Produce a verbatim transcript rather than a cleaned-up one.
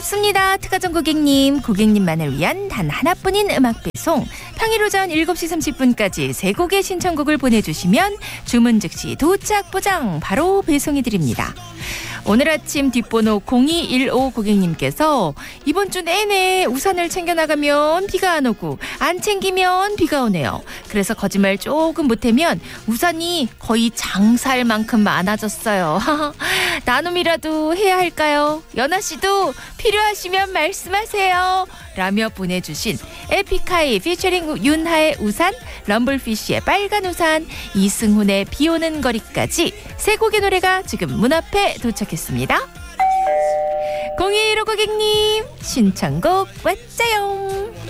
반갑습니다. 특가정 고객님, 고객님만을 위한 단 하나뿐인 음악 배송. 평일 오전 일곱 시 삼십 분까지 세 곡의 신청곡을 보내주시면 주문 즉시 도착 보장 바로 배송해드립니다. 오늘 아침 뒷번호 공이일오 고객님께서 이번 주 내내 우산을 챙겨나가면 비가 안 오고 안 챙기면 비가 오네요. 그래서 거짓말 조금 보태면 우산이 거의 장사할 만큼 많아졌어요. 나눔이라도 해야 할까요? 연아씨도 필요하시면 말씀하세요. 라며 보내주신 에픽하이 피처링 윤하의 우산, 럼블피쉬의 빨간 우산, 이승훈의 비오는 거리까지 세 곡의 노래가 지금 문 앞에 도착했습니다. 공이일오 고객님 신청곡 왔자요.